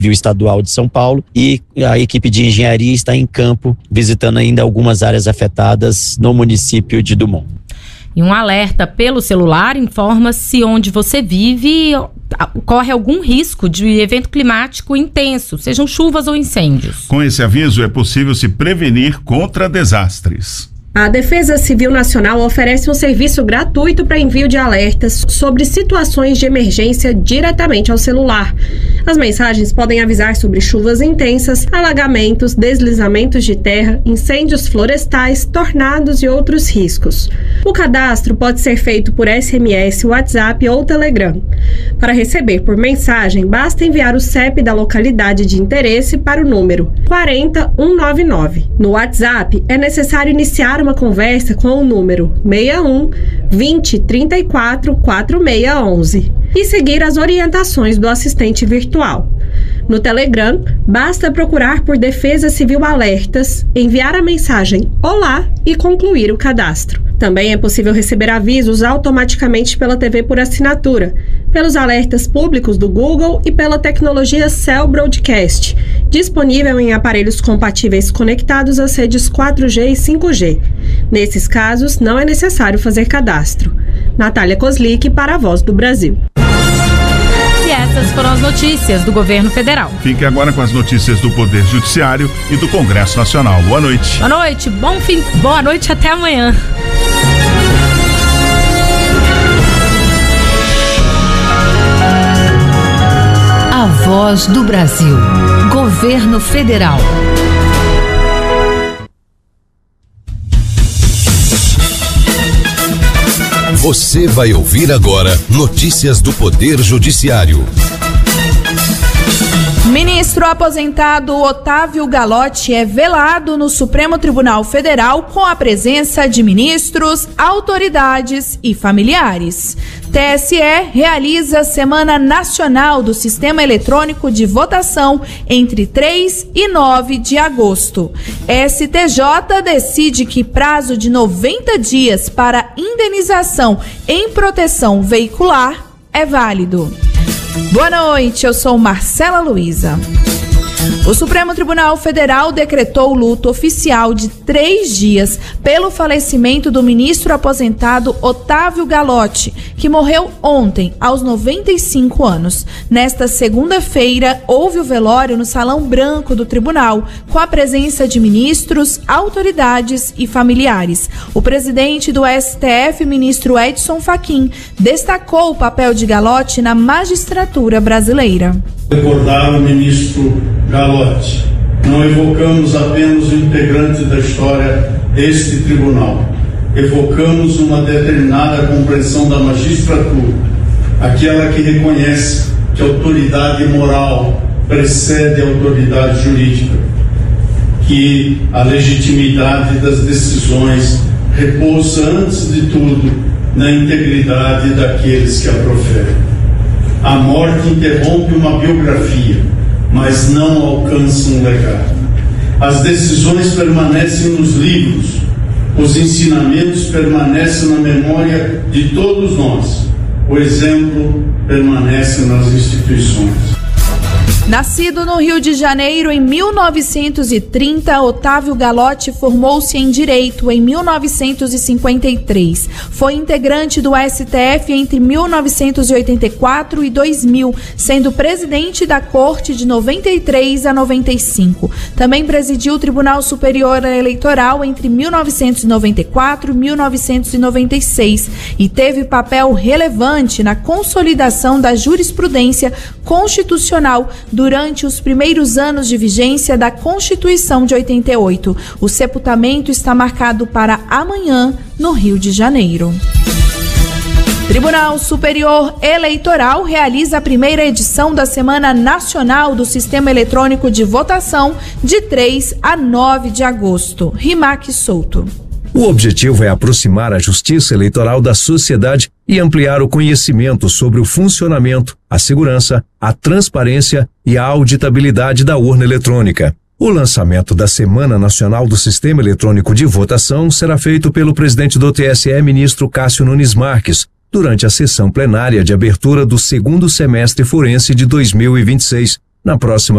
Estadual de São Paulo, e a equipe de engenharia está em campo visitando ainda algumas áreas afetadas no município de Dumont. E um alerta pelo celular informa se onde você vive corre algum risco de evento climático intenso, sejam chuvas ou incêndios. Com esse aviso é possível se prevenir contra desastres. A Defesa Civil Nacional oferece um serviço gratuito para envio de alertas sobre situações de emergência diretamente ao celular. As mensagens podem avisar sobre chuvas intensas, alagamentos, deslizamentos de terra, incêndios florestais, tornados e outros riscos. O cadastro pode ser feito por SMS, WhatsApp ou Telegram. Para receber por mensagem, basta enviar o CEP da localidade de interesse para o número 40199. No WhatsApp, é necessário iniciar uma conversa com o número 61 20 34 4611 e seguir as orientações do assistente virtual. No Telegram, basta procurar por Defesa Civil Alertas, enviar a mensagem Olá e concluir o cadastro. Também é possível receber avisos automaticamente pela TV por assinatura, pelos alertas públicos do Google e pela tecnologia Cell Broadcast, disponível em aparelhos compatíveis conectados às redes 4G e 5G. Nesses casos, não é necessário fazer cadastro. Natália Kozlik para a Voz do Brasil. E essas foram as notícias do governo federal. Fique agora com as notícias do Poder Judiciário e do Congresso Nacional. Boa noite. Boa noite, boa noite, até amanhã. A Voz do Brasil. Governo Federal. Você vai ouvir agora notícias do Poder Judiciário. Ministro aposentado Otávio Galotti é velado no Supremo Tribunal Federal com a presença de ministros, autoridades e familiares. TSE realiza Semana Nacional do Sistema Eletrônico de Votação entre 3 e 9 de agosto. STJ decide que prazo de 90 dias para indenização em proteção veicular é válido. Boa noite, eu sou Marcela Luiza. O Supremo Tribunal Federal decretou luto oficial de 3 dias pelo falecimento do ministro aposentado Otávio Galotti, que morreu ontem, aos 95 anos. Nesta segunda-feira, houve o velório no Salão Branco do Tribunal, com a presença de ministros, autoridades e familiares. O presidente do STF, ministro Edson Fachin, destacou o papel de Galotti na magistratura brasileira. Recordar o ministro Galotti. Não evocamos apenas o integrante da história deste tribunal. Evocamos uma determinada compreensão da magistratura, aquela que reconhece que a autoridade moral precede a autoridade jurídica, que a legitimidade das decisões repousa, antes de tudo, na integridade daqueles que a proferem. A morte interrompe uma biografia, mas não alcança um legado. As decisões permanecem nos livros, os ensinamentos permanecem na memória de todos nós. O exemplo permanece nas instituições. Nascido no Rio de Janeiro em 1930, Otávio Galotti formou-se em Direito em 1953. Foi integrante do STF entre 1984 e 2000, sendo presidente da Corte de 93 a 95. Também presidiu o Tribunal Superior Eleitoral entre 1994 e 1996 e teve papel relevante na consolidação da jurisprudência constitucional durante os primeiros anos de vigência da Constituição de 88. O sepultamento está marcado para amanhã, no Rio de Janeiro. Tribunal Superior Eleitoral realiza a primeira edição da Semana Nacional do Sistema Eletrônico de Votação de 3 a 9 de agosto. Rimac Souto. O objetivo é aproximar a justiça eleitoral da sociedade e ampliar o conhecimento sobre o funcionamento, a segurança, a transparência e a auditabilidade da urna eletrônica. O lançamento da Semana Nacional do Sistema Eletrônico de Votação será feito pelo presidente do TSE, ministro Cássio Nunes Marques, durante a sessão plenária de abertura do segundo semestre forense de 2026. na próxima